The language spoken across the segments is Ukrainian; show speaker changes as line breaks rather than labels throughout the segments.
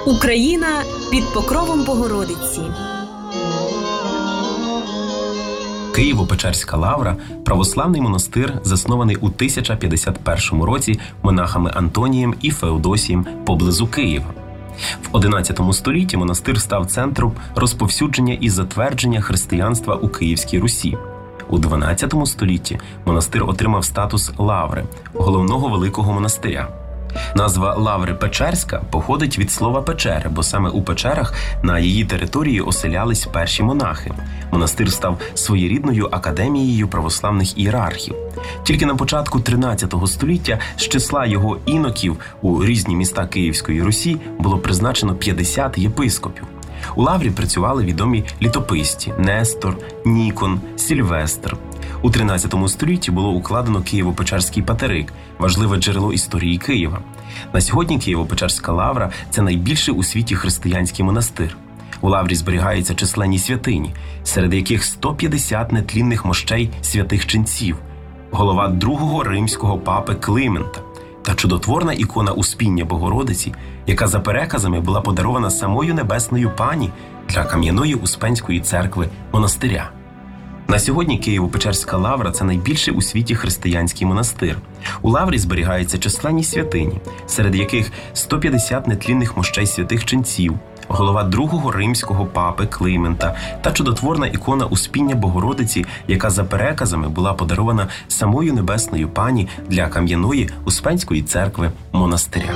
Україна під покровом Богородиці.
Києво-Печерська лавра – православний монастир, заснований у 1051 році монахами Антонієм і Феодосієм поблизу Києва. В XI столітті монастир став центром розповсюдження і затвердження християнства у Київській Русі. У XII столітті монастир отримав статус лаври – головного великого монастиря. Назва лаври Печерська походить від слова «печери», бо саме у печерах на її території оселялись перші монахи. Монастир став своєрідною академією православних ієрархів. Тільки на початку XIII століття з числа його іноків у різні міста Київської Русі було призначено 50 єпископів. У лаврі працювали відомі літописці – Нестор, Нікон, Сільвестр. У XIII столітті було укладено Києво-Печерський патерик – важливе джерело історії Києва. На сьогодні Києво-Печерська лавра – це найбільший у світі християнський монастир. У лаврі зберігаються численні святині, серед яких 150 нетлінних мощей святих ченців, голова другого римського папи Климента та чудотворна ікона Успіння Богородиці, яка за переказами була подарована самою Небесною Пані для Кам'яної Успенської церкви монастиря. На сьогодні Києво-Печерська лавра – це найбільший у світі християнський монастир. У лаврі зберігаються численні святині, серед яких 150 нетлінних мощей святих ченців, голова другого римського папи Климента та чудотворна ікона Успіння Богородиці, яка за переказами була подарована самою Небесною Пані для Кам'яної Успенської церкви монастиря.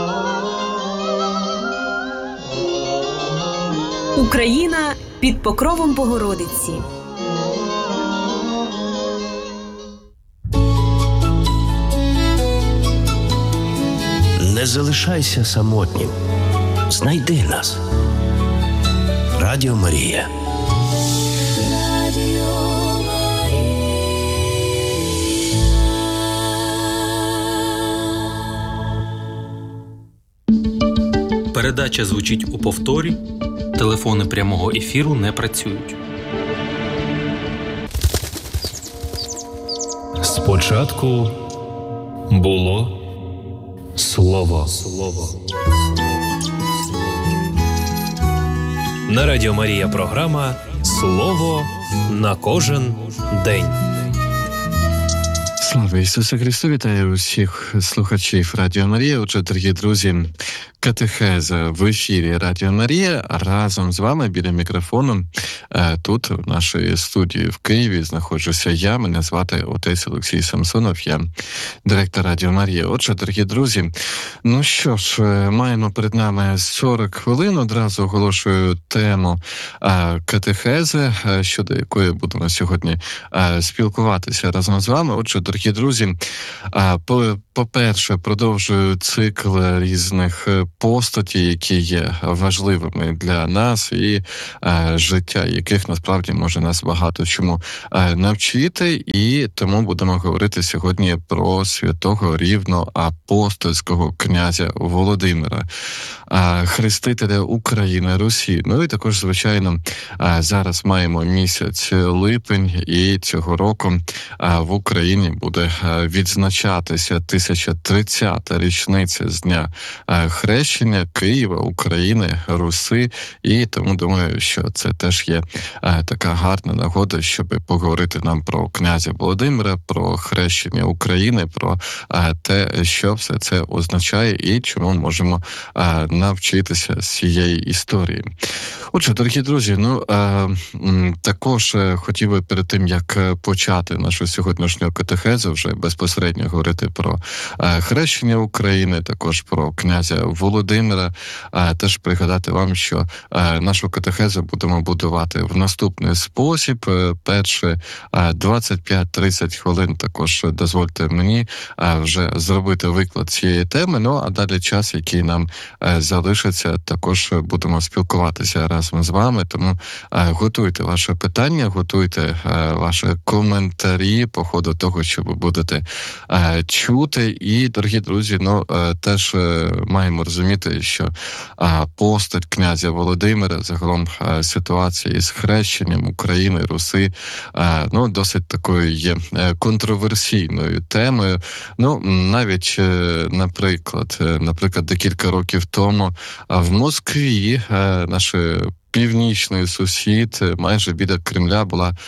Україна під покровом Богородиці.
Не залишайся самотнім. Знайди нас. Радіо Марія.
Передача звучить у повторі. Телефони прямого ефіру не працюють.
Спочатку було Слово. На Радіо Марія програма «Слово на кожен день».
Слава Ісусу Христу! Вітаю усіх слухачів Радіо Марія. Отже, дорогі друзі, катехеза в ефірі Радіо Марія. Разом з вами біля мікрофону тут, в нашій студії в Києві, знаходжуся я. Мене звати отець Олексій Самсонов, я директор Радіо Марія. Отже, дорогі друзі, ну що ж, маємо перед нами 40 хвилин. Одразу оголошую тему катехези, щодо якої будемо сьогодні спілкуватися разом з вами. Отже, дорогі друзі, по-перше, продовжую цикл різних постатей, які є важливими для нас і життя яких насправді може нас багато чому навчити. І тому будемо говорити сьогодні про святого рівноапостольського князя Володимира, хрестителя України, Русі. Ну і також, звичайно, зараз маємо місяць липень, і цього року в Україні буде відзначатися 1030-та річниця з дня хрещення Києва, України, Руси. І тому думаю, що це теж є така гарна нагода, щоб поговорити нам про князя Володимира, про хрещення України, про те, що все це означає і чому можемо навчитися з цієї історії. Отже, дорогі друзі, також хотів би перед тим, як почати нашу сьогоднішню катехезу, вже безпосередньо говорити про хрещення України, також про князя Володимира, теж пригадати вам, що нашу катехезу будемо будувати в наступний спосіб. Перше 25-30 хвилин також дозвольте мені вже зробити виклад цієї теми, ну а далі час, який нам залишиться, також будемо спілкуватися разом з вами, тому готуйте ваше питання, готуйте ваші коментарі по ходу того, що ви будете чути. І, дорогі друзі, теж маємо розуміти, що постать князя Володимира, загалом ситуація із хрещенням України, Руси, досить такою є контроверсійною темою. Навіть, наприклад, декілька років тому в Москві наші північний сусід, майже біля Кремля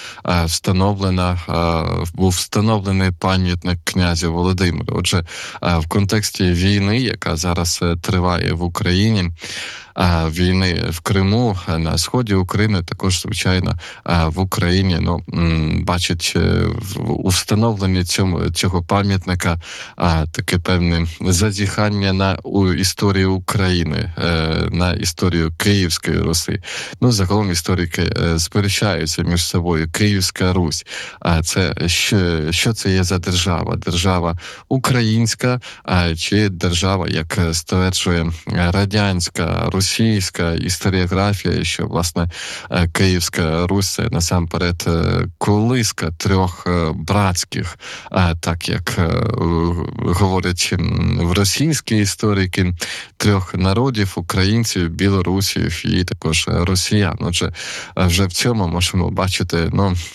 був встановлений пам'ятник князю Володимиру. Отже, в контексті війни, яка зараз триває в Україні, війни в Криму, на сході України, також, звичайно, в Україні, бачить у встановленні цього пам'ятника таке певне зазіхання на історію України, на історію Київської Русі. Загалом історики сперечаються між собою. Київська Русь. Це що це є за держава? Держава українська чи держава, як стверджує радянська, російська історіографія, що, власне, Київська Русь – це насамперед колиска трьох братських, так як говорять в російські історики, трьох народів – українців, білорусів і також росіян. Отже, вже в цьому можемо бачити,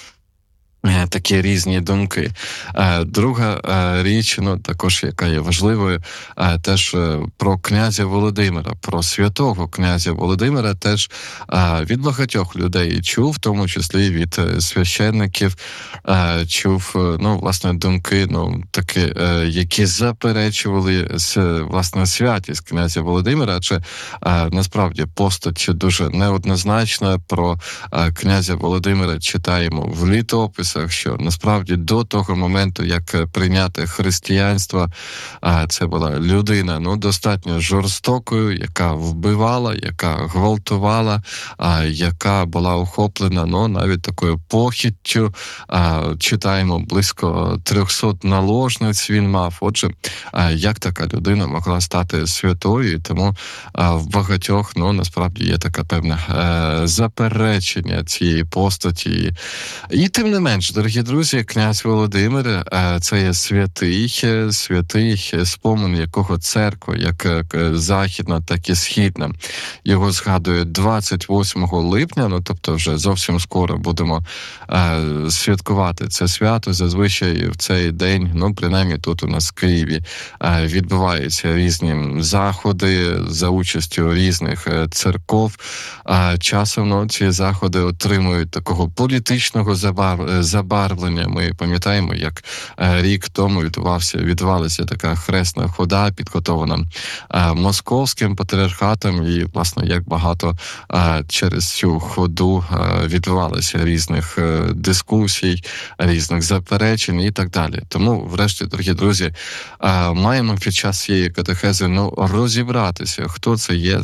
такі різні думки. Друга річ, також яка є важливою, теж про князя Володимира, про святого князя Володимира теж від багатьох людей чув, в тому числі від священників, чув, власне, думки, такі, які заперечували, власне, святість князя Володимира, адже насправді постать дуже неоднозначна. Про князя Володимира читаємо в літописах, що насправді до того моменту, як прийняти християнство, це була людина, достатньо жорстокою, яка вбивала, яка гвалтувала, яка була охоплена, навіть такою похіттю. Читаємо, близько 300 наложниць він мав. Отже, як така людина могла стати святою? Тому в багатьох, насправді, є така певна заперечення цієї постаті. І тим не менш, дорогі друзі, князь Володимир – це є святий спомин, якого церква, як західна, так і східна, його згадує 28 липня, тобто вже зовсім скоро будемо святкувати це свято. Зазвичай в цей день, принаймні тут у нас в Києві, відбуваються різні заходи за участю різних церков. Часом ці заходи отримують такого політичного забарвлення. Ми пам'ятаємо, як рік тому відбувалася така хресна хода, підготовлена московським патріархатом, і, власне, як багато через цю ходу відбувалося різних дискусій, різних заперечень і так далі. Тому, врешті, дорогі друзі, маємо під час цієї катехези розібратися, хто це є,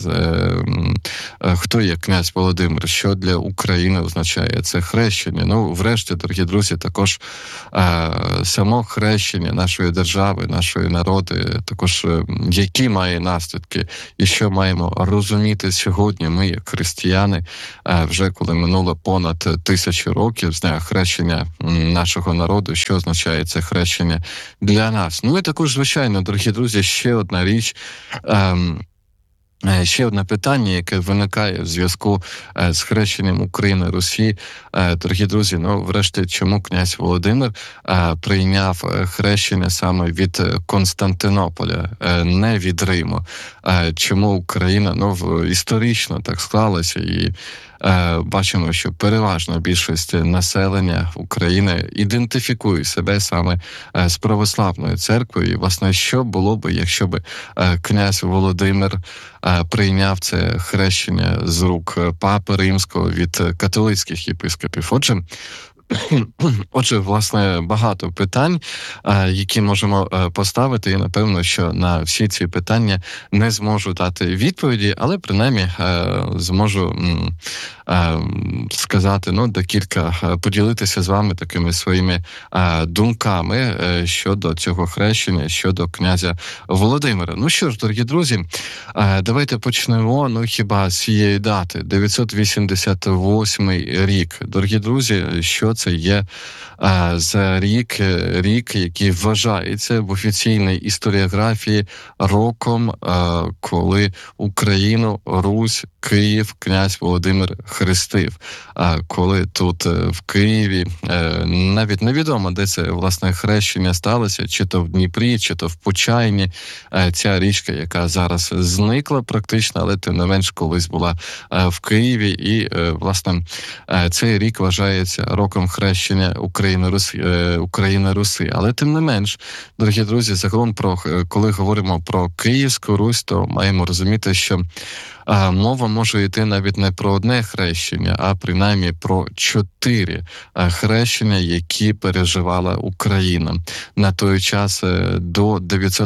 хто є князь Володимир, що для України означає це хрещення. Врешті, дорогі друзі, також само хрещення нашої держави, нашої народи, також які має наслідки і що маємо розуміти сьогодні ми, як християни, вже коли минуло понад 1000 років з дня хрещення нашого народу, що означає це хрещення для нас. І також, звичайно, дорогі друзі, ще одна річ, ще одне питання, яке виникає в зв'язку з хрещенням України Русі. Дорогі друзі, врешті, чому князь Володимир прийняв хрещення саме від Константинополя, не від Риму? Чому Україна, історично так склалася, і бачимо, що переважна більшість населення України ідентифікує себе саме з православною церквою. І, власне, що було б, якщо б князь Володимир прийняв це хрещення з рук Папи Римського від католицьких єпископів? Отже, власне, багато питань, які можемо поставити, і, напевно, що на всі ці питання не зможу дати відповіді, але, принаймні, зможу сказати, поділитися з вами такими своїми думками щодо цього хрещення, щодо князя Володимира. Що ж, дорогі друзі, давайте почнемо, хіба з цієї дати, 988 рік. Дорогі друзі, що це є за рік, який вважається в офіційній історіографії роком, коли Україну, Русь, Київ, князь Володимир хрестив. Коли тут в Києві, навіть невідомо, де це, власне, хрещення сталося, чи то в Дніпрі, чи то в Почайні, ця річка, яка зараз зникла практично, але тим не менш колись була в Києві. І, власне, цей рік вважається роком хрещення України-Руси. Але тим не менш, дорогі друзі, загалом, коли говоримо про Київську Русь, то маємо розуміти, що мова може йти навіть не про одне хрещення, а принаймні про 4 хрещення, які переживала Україна на той час до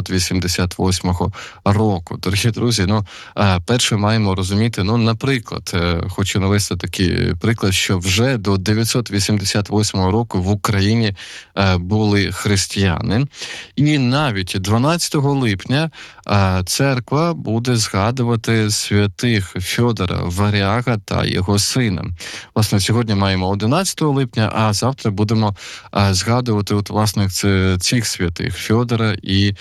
988 року. Дорогі друзі, перше маємо розуміти, наприклад, хочу навести такий приклад, що вже до 988 року в Україні були християни, і навіть 12 липня церква буде згадувати святих Фьодора Варяга та його сина. Власне, сьогодні маємо 11 липня, а завтра будемо згадувати власне цих святих Фьодора і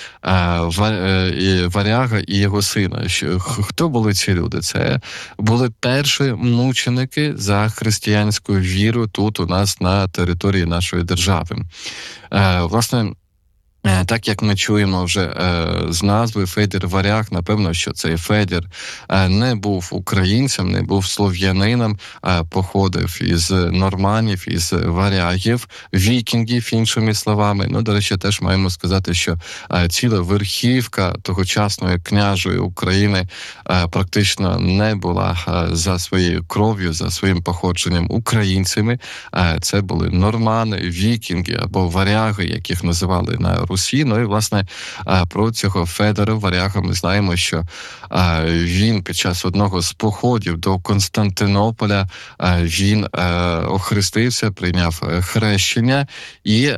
Варяга і його сина. Хто були ці люди? Це були перші мученики за християнську віру тут у нас на території нашої держави. Власне, так як ми чуємо вже з назви Федір Варяг, напевно, що цей Федір не був українцем, не був слов'янином, походив із норманів, із варягів, вікінгів, іншими словами. До речі, теж маємо сказати, що ціла верхівка тогочасної княжої України практично не була за своєю кров'ю, за своїм походженням українцями. Це були нормани, вікінги або варяги, яких називали на Русі. І, власне, про цього Федора Варяга ми знаємо, що він під час одного з походів до Константинополя він охрестився, прийняв хрещення і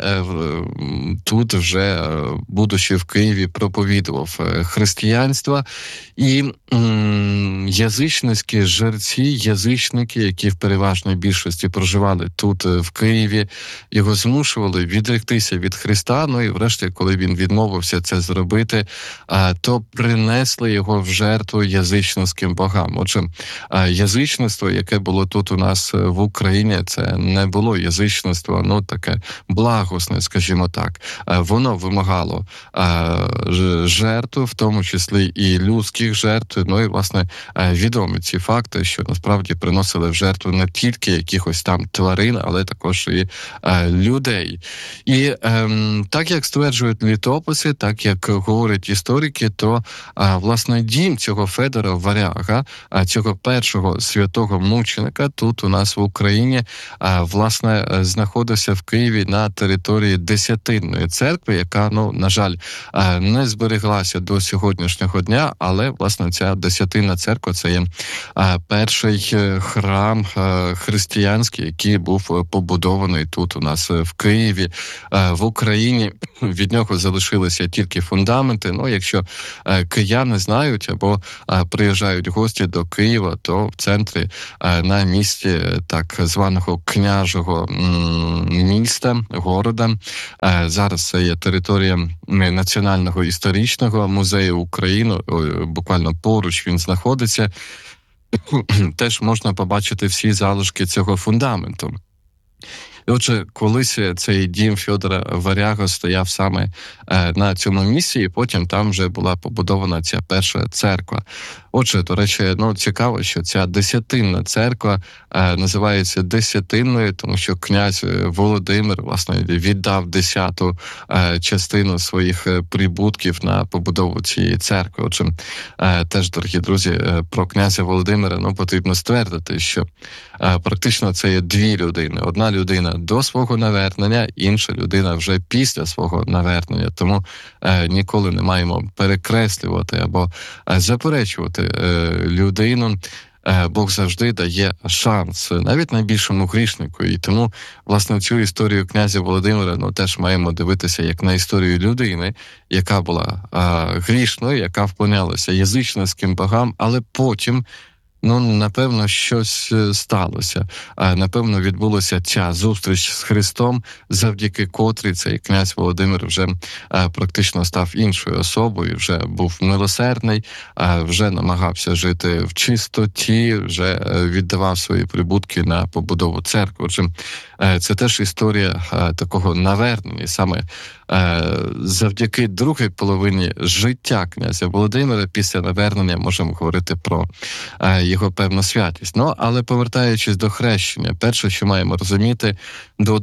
тут вже, будучи в Києві, проповідував християнство. І язичницькі жерці, язичники, які в переважній більшості проживали тут в Києві, його змушували відректися від Христа. І врешті, коли він відмовився це зробити, то принесли його в жертву язичницьким богам. Отже, язичництво, яке було тут у нас в Україні, це не було язичництво, таке благосне, скажімо так. Воно вимагало жертв, в тому числі і людських жертв. І, власне, відомі ці факти, що насправді приносили в жертву не тільки якихось там тварин, але також і людей. І так як стверджують літописи, так як говорять історики, то власне дім цього Федора Варяга, цього першого святого мученика тут у нас в Україні, власне, знаходився в Києві на території Десятинної церкви, яка, на жаль, не збереглася до сьогоднішнього дня, але, власне, ця Десятинна церква – це є перший храм християнський, який був побудований тут у нас в Києві, в Україні. Від нього залишилися тільки фундаменти. Якщо кияни знають або приїжджають гості до Києва, то в центрі на місці так званого княжого міста, города. Зараз це є територія Національного історичного музею України, буквально поруч він знаходиться. Теж можна побачити всі залишки цього фундаменту. Отже, колись цей дім Фьодора Варяга стояв саме на цьому місці, і потім там вже була побудована ця перша церква. Отже, до речі, цікаво, що ця Десятинна церква називається Десятинною, тому що князь Володимир, власне, віддав 10-ту частину своїх прибутків на побудову цієї церкви. Отже, теж, дорогі друзі, про князя Володимира потрібно ствердити, що практично це є дві людини. Одна людина до свого навернення, інша людина вже після свого навернення. Тому ніколи не маємо перекреслювати або заперечувати людину. Бог завжди дає шанс навіть найбільшому грішнику. І тому, власне, цю історію князя Володимира теж маємо дивитися як на історію людини, яка була грішною, яка вклонялася язичницьким богам, але потім напевно, щось сталося. Напевно, відбулася ця зустріч з Христом, завдяки котрій цей князь Володимир вже практично став іншою особою, вже був милосердний, вже намагався жити в чистоті, вже віддавав свої прибутки на побудову церкви. Отже, це теж історія такого навернення, саме завдяки другій половині життя князя Володимира після навернення можемо говорити про його певну святість. Але повертаючись до хрещення, перше, що маємо розуміти, до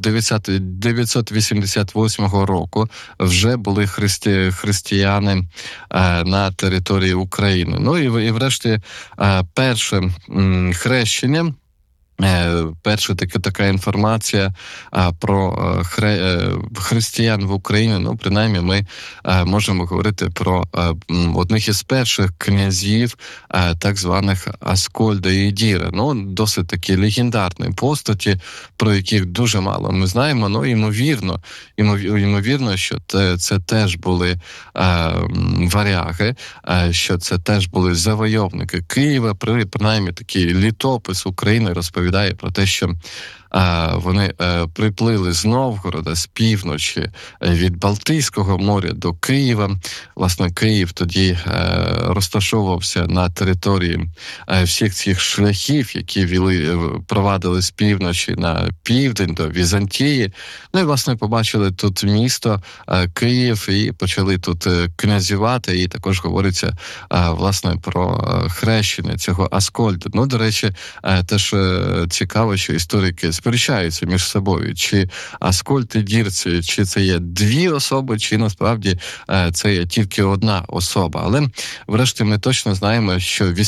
988 року вже були християни на території України. І врешті перше хрещення, перша така інформація про християн в Україні, принаймні ми можемо говорити про одних із перших князів, так званих Аскольда і Діра. Досить такі легендарні постаті, про яких дуже мало ми знаємо. Ймовірно, що це теж були варяги, що це теж були завойовники Києва. Принаймні такий літопис України розповідає про те, що вони приплили з Новгорода, з півночі, від Балтійського моря до Києва. Власне, Київ тоді розташовувався на території всіх цих шляхів, які провадили з півночі на південь до Візантії. І, власне, побачили тут місто Київ і почали тут князювати. І також говориться, власне, про хрещення цього Аскольда. До речі, теж цікаво, що історики сперечаються між собою, чи Аскольд і Дір, чи це є дві особи, чи насправді це є тільки одна особа. Але врешті ми точно знаємо, що в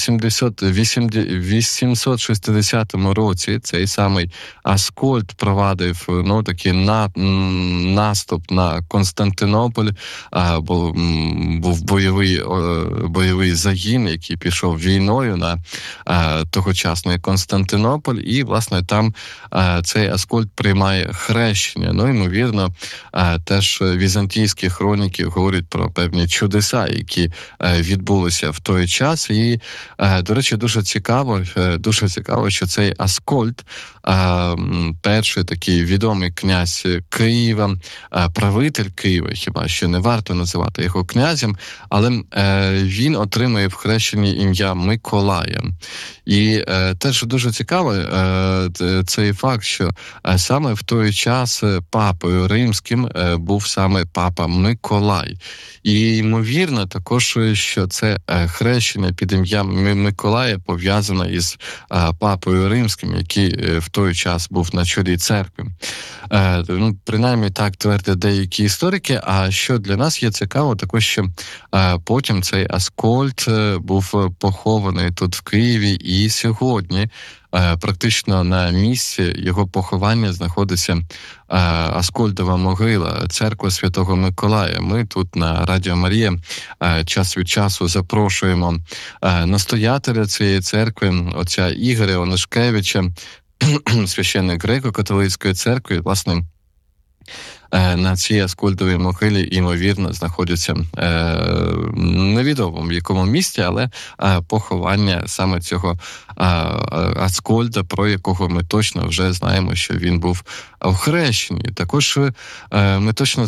860 році цей самий Аскольд провадив такий наступ на Константинополь, був бойовий загін, який пішов війною на тогочасний Константинополь, і, власне, там цей Аскольд приймає хрещення. Ймовірно, теж візантійські хроніки говорять про певні чудеса, які відбулися в той час. І, до речі, дуже цікаво, що цей Аскольд, перший такий відомий князь Києва, правитель Києва, хіба що не варто називати його князем, але він отримує в хрещенні ім'я Миколая. І теж дуже цікаво цей факт, що саме в той час папою римським був саме папа Миколай. І ймовірно також, що це хрещення під ім'ям Миколая пов'язане із папою римським, який в той час був на чолі церкви. Принаймні так твердять деякі історики. А що для нас є цікаво, також, що потім цей Аскольд був похований тут в Києві, і сьогодні практично на місці його поховання знаходиться Аскольдова могила, церква Святого Миколая. Ми тут на Радіо Марія час від часу запрошуємо настоятеля цієї церкви, отця Ігоря Онишкевича, священник греко-католицької церкви. Власне, на цій Аскольдовій могилі, ймовірно, знаходяться невідомо в якому місці, але поховання саме цього Аскольда, про якого ми точно вже знаємо, що він був в хрещенні. Також ми точно